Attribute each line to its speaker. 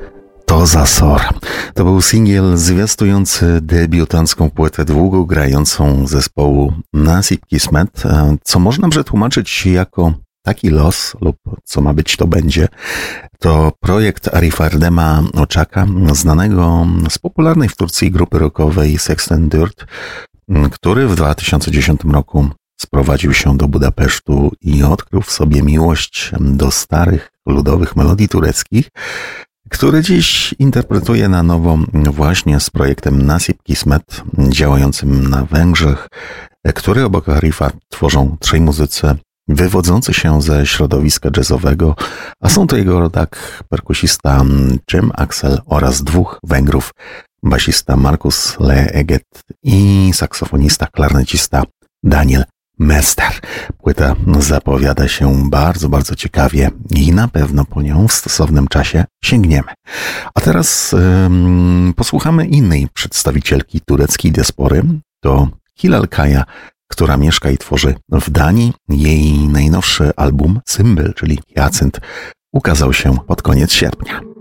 Speaker 1: Toza Sor. To był singiel zwiastujący debiutancką płytę długo grającą zespołu Nasib Kismet, co można przetłumaczyć jako taki los lub co ma być to będzie. To projekt Arifa Erdema Oczaka, znanego z popularnej w Turcji grupy rockowej Sexten Dirt, który w 2010 roku sprowadził się do Budapesztu i odkrył w sobie miłość do starych, ludowych melodii tureckich, które dziś interpretuje na nowo właśnie z projektem Nasib Kismet, działającym na Węgrzech, który obok Arifa tworzą trzej muzycy wywodzący się ze środowiska jazzowego, a są to jego rodak, perkusista Jim Axel oraz dwóch Węgrów, basista Markus Leeget i saksofonista, klarnecista Daniel Mester. Płyta zapowiada się bardzo, bardzo ciekawie i na pewno po nią w stosownym czasie sięgniemy. A teraz posłuchamy innej przedstawicielki tureckiej diaspory. To Hilal Kaya, która mieszka i tworzy w Danii. Jej najnowszy album Symbol, czyli Hyacynt, ukazał się pod koniec sierpnia.